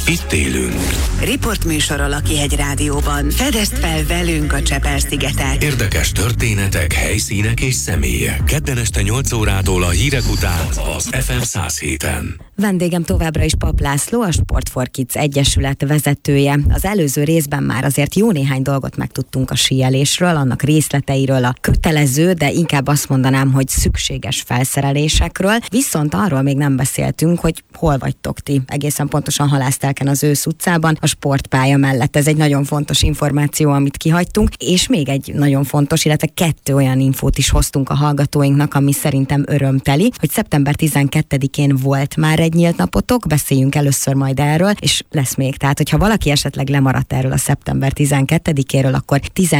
Itt élünk. Riportműsor a Lakihegy Rádióban. Fedezd fel velünk a Csepel-szigetet. Érdekes történetek, helyszínek és személyek. Kedden este 8 órától a hírek után az FM 107-en. Vendégem továbbra is Papp László, a Sport for Kids Egyesület vezetője. Az előző részben már azért jó néhány dolgot megtudtunk a síelésről, annak részleteiről, a kötelező, de inkább azt mondanám, hogy szükséges felszerelésekről. Viszont arról még nem beszéltünk, hogy hol vagytok ti. Egészen pontosan Halásztelken az Ősz utcában, a sportpálya mellett. Ez egy nagyon fontos információ, amit kihagytunk, és még egy nagyon fontos, illetve 2 olyan infót is hoztunk a hallgatóinknak, ami szerintem örömteli, hogy szeptember 12-én volt már egy nyílt napotok, beszéljünk először majd erről, és lesz még. Tehát, hogyha valaki esetleg lemaradt erről a szeptember 12-éről, akkor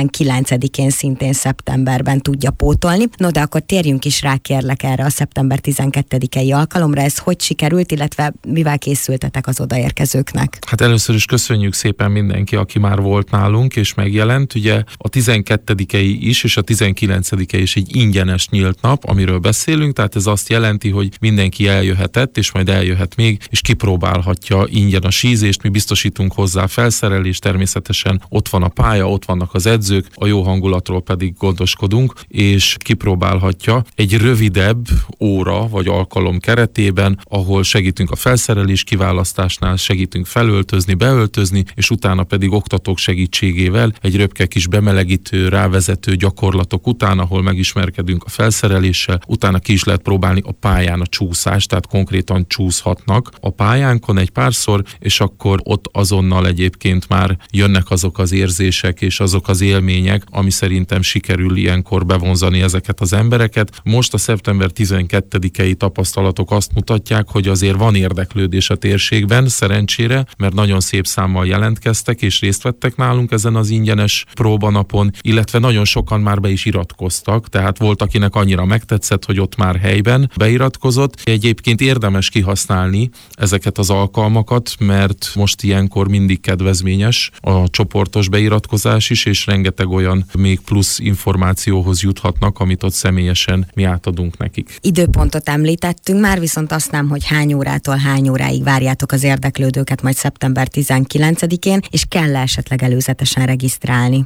19-én szintén szeptemberben tudja pótolni. No, de akkor térjünk is rá, kérlek, erre a szeptember 12-i alkalomra. Ez hogy sikerült, illetve mivel készültetek az odaérkezőknek? Hát először is köszönjük szépen mindenki, aki már volt nálunk és megjelent. Ugye a 12-ei is és a 19-e is egy ingyenes nyílt nap, amiről beszélünk, tehát ez azt jelenti, hogy mindenki eljöhetett, és majd eljöhet még, és kipróbálhatja ingyen a sízést. Mi biztosítunk hozzá felszerelést, természetesen ott van a pálya, ott vannak az edzők, a jó hangulatról pedig gondoskodunk, és kipróbálhatja egy rövidebb óra vagy alkalom keretében, ahol segítünk a felszerelés kiválasztásnál, segítünk felöltözni, beöltözni, és utána pedig oktatók segítségével egy röpke kis bemelegítő, rávezető gyakorlatok után, ahol megismerkedünk a felszereléssel, utána ki is lehet próbálni a pályán a csúszást, tehát konkrétan csúszhatnak a pályánkon egy párszor, és akkor ott azonnal egyébként már jönnek azok az érzések és azok az élmények, ami szerintem sikerül ilyenkor bevonzani ezeket az embereket. Most a szeptember 12-i tapasztalatok azt mutatják, hogy azért van érdeklődés a térségben, szerencsére, mert nagyon szép számmal jelentkeztek és részt vettek nálunk ezen az ingyenes próbanapon, illetve nagyon sokan már be is iratkoztak, tehát volt, akinek annyira megtetszett, hogy ott már helyben beiratkozott. Egyébként érdemes kihasználni ezeket az alkalmakat, mert most ilyenkor mindig kedvezményes a csoportos beiratkozás is, és rengeteg olyan még plusz információhoz juthatnak, amit ott személyesen mi átadunk nekik. Időpontot említettünk már, viszont azt nem, hogy hány órától hány óráig várjátok az érdeklődőket majd szeptember 19-én, és kell esetleg előzetesen regisztrálni?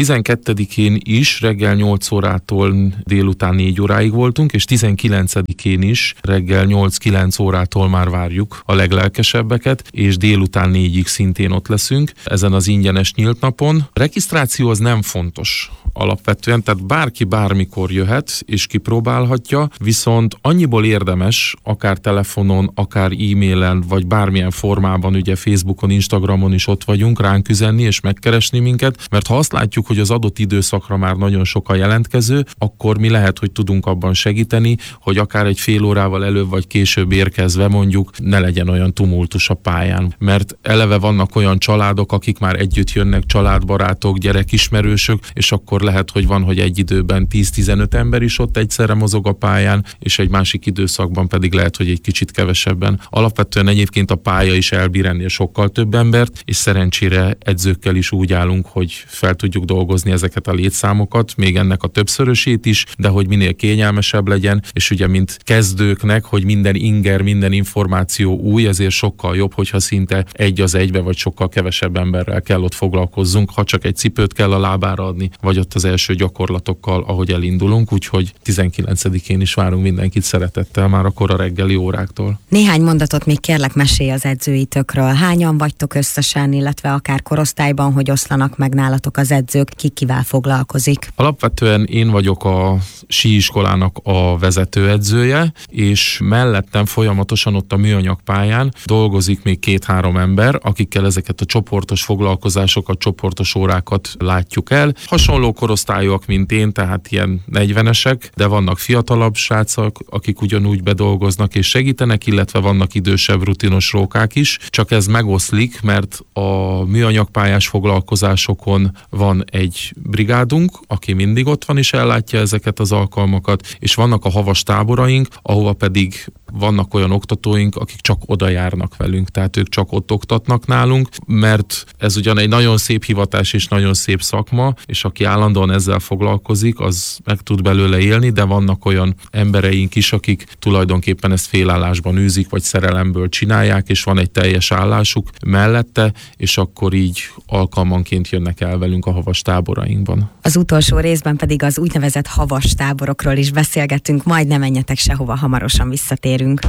12-én is reggel 8 órától délután 4 óráig voltunk, és 19-én is reggel 8-9 órától már várjuk a leglelkesebbeket, és délután 4-ig szintén ott leszünk ezen az ingyenes nyílt napon. A regisztráció az nem fontos alapvetően, tehát bárki bármikor jöhet és kipróbálhatja, viszont annyiból érdemes, akár telefonon, akár e-mailen, vagy bármilyen formában, ugye Facebookon, Instagramon is ott vagyunk, ránk üzenni és megkeresni minket, mert ha azt látjuk, hogy az adott időszakra már nagyon sok a jelentkező, akkor mi lehet, hogy tudunk abban segíteni, hogy akár egy fél órával előbb vagy később érkezve mondjuk ne legyen olyan tumultus a pályán. Mert eleve vannak olyan családok, akik már együtt jönnek, családbarátok, gyerekismerősök, és akkor lehet, hogy van, hogy egy időben 10-15 ember is ott egyszerre mozog a pályán, és egy másik időszakban pedig lehet, hogy egy kicsit kevesebben. Alapvetően egyébként a pálya is elbír ennél sokkal több embert, és szerencsére edzőkkel is úgy állunk, hogy fel tudjuk dolgozni ezeket a létszámokat, még ennek a többszörösét is, de hogy minél kényelmesebb legyen, és ugye mint kezdőknek, hogy minden inger, minden információ új, ezért sokkal jobb, hogyha szinte egy az egybe, vagy sokkal kevesebb emberrel kell ott foglalkozzunk, ha csak egy cipőt kell a lábára adni, vagy ott az első gyakorlatokkal, ahogy elindulunk, úgyhogy 19-én is várunk mindenkit szeretettel már a kora reggeli óráktól. Néhány mondatot még kérlek mesélj az edzőitökről. Hányan vagytok összesen, illetve akár korosztályban, hogy oszlanak meg nálatok az edzők, ki kivel foglalkozik? Alapvetően én vagyok a síiskolának a vezetőedzője, és mellettem folyamatosan ott a műanyag pályán dolgozik még 2-3 ember, akikkel ezeket a csoportos foglalkozásokat, csoportos órákat látjuk el. Hasonló korosztályúak, mint én, tehát ilyen 40-esek, de vannak fiatalabb srácok, akik ugyanúgy bedolgoznak és segítenek, illetve vannak idősebb rutinos rókák is, csak ez megoszlik, mert a műanyagpályás foglalkozásokon van egy brigádunk, aki mindig ott van és ellátja ezeket az alkalmakat, és vannak a havas táboraink, ahova pedig vannak olyan oktatók, oktatóink, akik csak oda járnak velünk, tehát ők csak ott oktatnak nálunk, mert ez ugyan egy nagyon szép hivatás és nagyon szép szakma, és aki állandóan ezzel foglalkozik, az meg tud belőle élni, de vannak olyan embereink is, akik tulajdonképpen ezt félállásban űzik, vagy szerelemből csinálják, és van egy teljes állásuk mellette, és akkor így alkalmanként jönnek el velünk a havas táborainkban. Az utolsó részben pedig az úgynevezett havas táborokról is beszélgettünk, majd ne menjetek sehova, hamarosan visszatérünk.